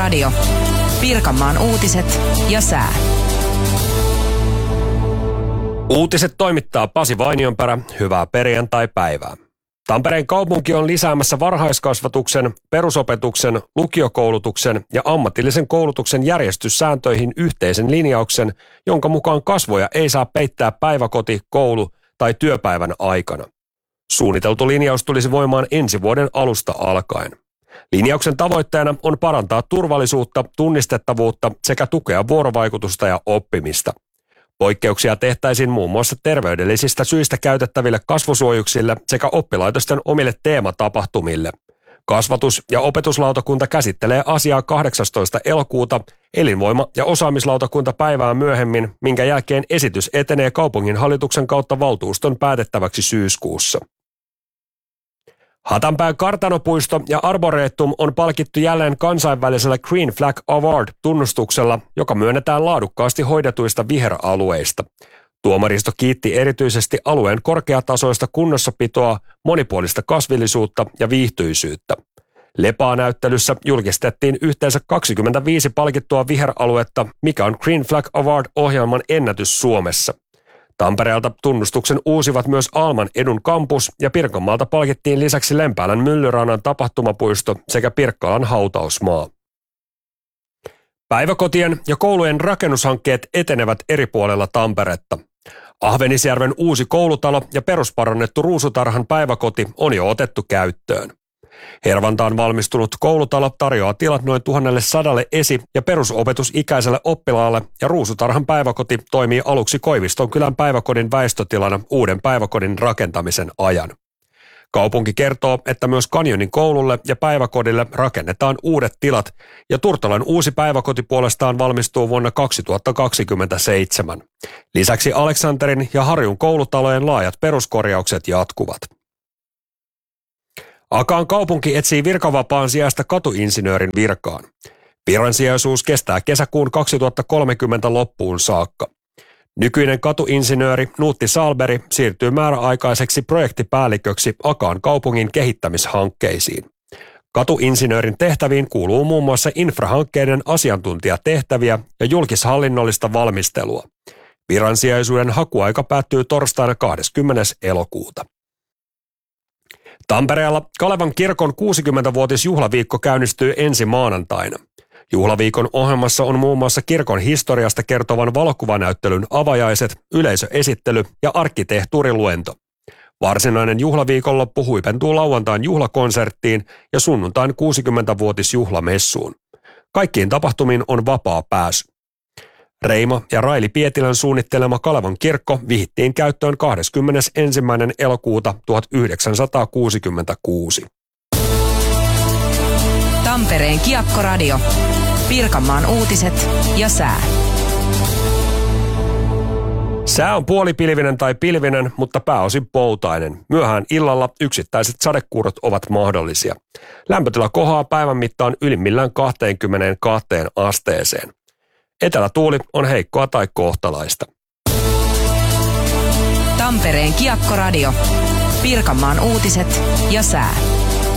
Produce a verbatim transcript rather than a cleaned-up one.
Kiekko-radio. Pirkanmaan uutiset ja sää. Uutiset toimittaa Pasi Vainionpärä. Hyvää perjantai-päivää. Tampereen kaupunki on lisäämässä varhaiskasvatuksen, perusopetuksen, lukiokoulutuksen ja ammatillisen koulutuksen järjestyssääntöihin yhteisen linjauksen, jonka mukaan kasvoja ei saa peittää päiväkoti, koulu tai työpäivän aikana. Suunniteltu linjaus tulisi voimaan ensi vuoden alusta alkaen. Linjauksen tavoitteena on parantaa turvallisuutta, tunnistettavuutta sekä tukea vuorovaikutusta ja oppimista. Poikkeuksia tehtäisiin muun muassa terveydellisistä syistä käytettäville kasvosuojuksille sekä oppilaitosten omille teematapahtumille. Kasvatus- ja opetuslautakunta käsittelee asiaa kahdeksastoista elokuuta, elinvoima- ja osaamislautakunta päivää myöhemmin, minkä jälkeen esitys etenee kaupunginhallituksen kautta valtuuston päätettäväksi syyskuussa. Hatanpään kartanopuisto ja Arboretum on palkittu jälleen kansainvälisellä Green Flag Award-tunnustuksella, joka myönnetään laadukkaasti hoidetuista viheralueista. Tuomaristo kiitti erityisesti alueen korkeatasoista kunnossapitoa, monipuolista kasvillisuutta ja viihtyisyyttä. Lepaa-näyttelyssä julkistettiin yhteensä kaksikymmentäviisi palkittua viheraluetta, mikä on Green Flag Award-ohjelman ennätys Suomessa. Tampereelta tunnustuksen uusivat myös Alman Edun kampus ja Pirkanmaalta palkittiin lisäksi Lempäälän Myllyrannan tapahtumapuisto sekä Pirkkalan hautausmaa. Päiväkotien ja koulujen rakennushankkeet etenevät eri puolella Tamperetta. Ahvenisjärven uusi koulutalo ja perusparannettu Ruusutarhan päiväkoti on jo otettu käyttöön. Hervantaan valmistunut koulutalo tarjoaa tilat noin tuhansisadalle esi- ja perusopetusikäiselle oppilaalle ja Ruusutarhan päiväkoti toimii aluksi Koivistonkylän päiväkodin väistötilana uuden päiväkodin rakentamisen ajan. Kaupunki kertoo, että myös Kanjonin koululle ja päiväkodille rakennetaan uudet tilat ja Turtolan uusi päiväkoti puolestaan valmistuu vuonna kaksituhattakaksikymmentäseitsemän. Lisäksi Aleksanterin ja Harjun koulutalojen laajat peruskorjaukset jatkuvat. Akaan kaupunki etsii virkavapaan sijasta katuinsinöörin virkaan. Viransijaisuus kestää kesäkuun kaksituhattakolmekymmentä loppuun saakka. Nykyinen katuinsinööri Nuutti Salberi siirtyy määräaikaiseksi projektipäälliköksi Akaan kaupungin kehittämishankkeisiin. Katuinsinöörin tehtäviin kuuluu muun muassa infrahankkeiden asiantuntijatehtäviä ja julkishallinnollista valmistelua. Viransijaisuuden hakuaika päättyy torstaina kahdeskymmenes elokuuta. Tampereella Kalevan kirkon kuusikymmentävuotisjuhlaviikko käynnistyy ensi maanantaina. Juhlaviikon ohjelmassa on muun muassa kirkon historiasta kertovan valokuvanäyttelyn avajaiset, yleisöesittely ja arkkitehtuuriluento. Varsinainen juhlaviikonloppu huipentuu lauantain juhlakonserttiin ja sunnuntain kuusikymmentävuotisjuhlamessuun. Kaikkiin tapahtumiin on vapaa pääsy. Reima ja Raili Pietilän suunnittelema Kalevan kirkko vihittiin käyttöön kahdeskymmenesensimmäinen elokuuta tuhatyhdeksänsataakuusikymmentäkuusi. Tampereen Kiekko-radio. Pirkanmaan uutiset ja sää. Sää on puolipilvinen tai pilvinen, mutta pääosin poutainen. Myöhään illalla yksittäiset sadekuurot ovat mahdollisia. Lämpötila kohoaa päivän mittaan ylimmillään kaksikymmentäkaksi asteeseen. Etelätuuli on heikkoa tai kohtalaista. Tampereen Kiekko-radio. Pirkanmaan uutiset ja sää.